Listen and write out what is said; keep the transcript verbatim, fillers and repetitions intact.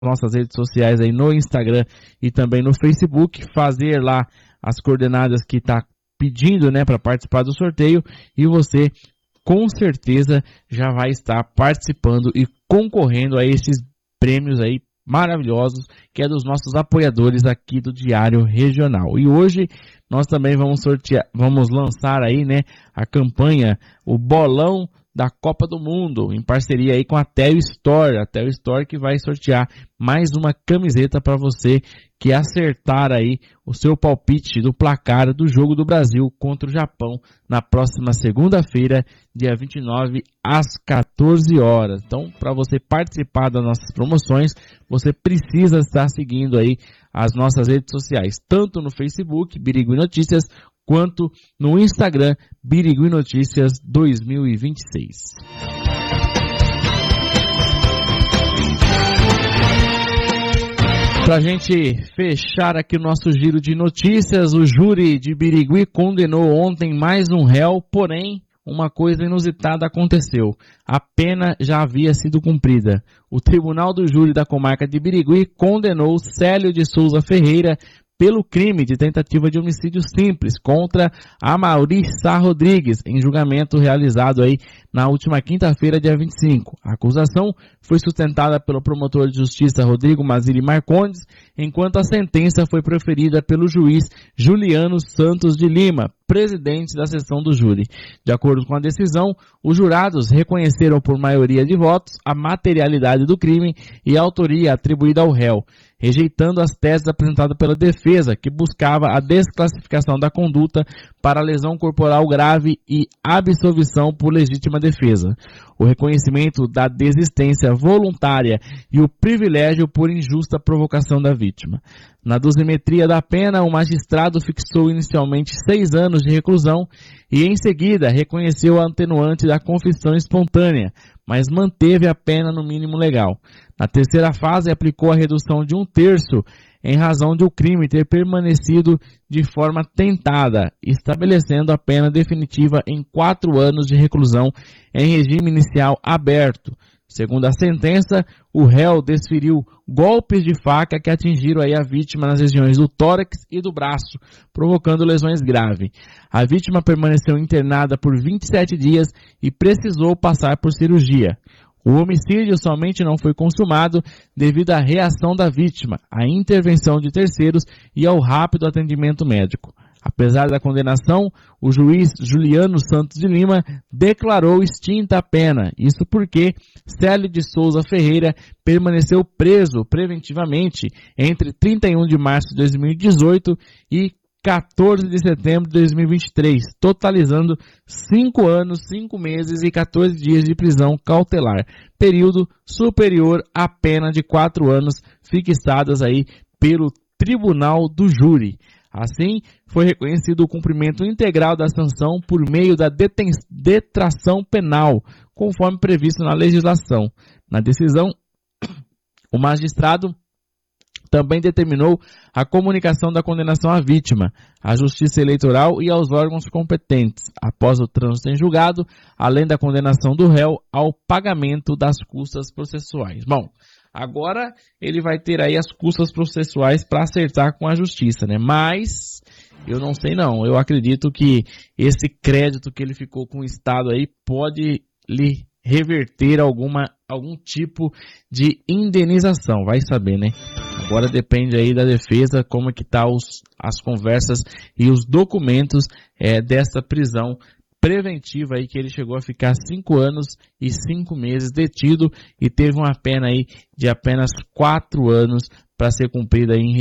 nossas redes sociais aí no Instagram e também no Facebook, fazer lá as coordenadas que está pedindo, né, para participar do sorteio, e você com certeza já vai estar participando e concorrendo a esses prêmios aí maravilhosos, que é dos nossos apoiadores aqui do Diário Regional. E hoje nós também vamos sortear, vamos lançar aí, né, a campanha, o bolão da Copa do Mundo, em parceria aí com a Tel Store, a Tel Store que vai sortear mais uma camiseta para você que acertar aí o seu palpite do placar do jogo do Brasil contra o Japão na próxima segunda-feira, dia vinte e nove, às quatorze horas. Então, para você participar das nossas promoções, você precisa estar seguindo aí as nossas redes sociais, tanto no Facebook, Birigui Notícias, quanto no Instagram, Birigui Notícias dois mil e vinte e seis. Para a gente fechar aqui o nosso giro de notícias, o júri de Birigui condenou ontem mais um réu, porém, uma coisa inusitada aconteceu. A pena já havia sido cumprida. O Tribunal do Júri da Comarca de Birigui condenou Célio de Souza Ferreira pelo crime de tentativa de homicídio simples contra Amaury Sá Rodrigues, em julgamento realizado aí na última quinta-feira, dia vinte e cinco. A acusação foi sustentada pelo promotor de justiça Rodrigo Mazili Marcondes, enquanto a sentença foi proferida pelo juiz Juliano Santos de Lima, presidente da sessão do júri. De acordo com a decisão, os jurados reconheceram por maioria de votos a materialidade do crime e a autoria atribuída ao réu, rejeitando as teses apresentadas pela defesa, que buscava a desclassificação da conduta para lesão corporal grave e absolvição por legítima defesa, o reconhecimento da desistência voluntária e o privilégio por injusta provocação da vítima. Na dosimetria da pena, o magistrado fixou inicialmente seis anos de reclusão e, em seguida, reconheceu a atenuante da confissão espontânea, mas manteve a pena no mínimo legal. Na terceira fase, aplicou a redução de um terço em razão de o crime ter permanecido de forma tentada, estabelecendo a pena definitiva em quatro anos de reclusão em regime inicial aberto. Segundo a sentença, o réu desferiu golpes de faca que atingiram aí a vítima nas regiões do tórax e do braço, provocando lesões graves. A vítima permaneceu internada por vinte e sete dias e precisou passar por cirurgia. O homicídio somente não foi consumado devido à reação da vítima, à intervenção de terceiros e ao rápido atendimento médico. Apesar da condenação, o juiz Juliano Santos de Lima declarou extinta a pena, isso porque Célio de Souza Ferreira permaneceu preso preventivamente entre trinta e um de março de dois mil e dezoito e quatorze de setembro de dois mil e vinte e três, totalizando cinco anos, cinco meses e quatorze dias de prisão cautelar, período superior à pena de quatro anos fixadas aí pelo Tribunal do Júri. Assim, foi reconhecido o cumprimento integral da sanção por meio da deten- detração penal, conforme previsto na legislação. Na decisão, o magistrado também determinou a comunicação da condenação à vítima, à Justiça Eleitoral e aos órgãos competentes, após o trânsito em julgado, além da condenação do réu ao pagamento das custas processuais. Bom, agora ele vai ter aí as custas processuais para acertar com a justiça, né? Mas eu não sei não, eu acredito que esse crédito que ele ficou com o Estado aí pode lhe reverter alguma, algum tipo de indenização, vai saber, né? Agora depende aí da defesa, como é que tá os, as conversas e os documentos é, dessa prisão preventiva aí, que ele chegou a ficar cinco anos e cinco meses detido e teve uma pena aí de apenas quatro anos para ser cumprida aí em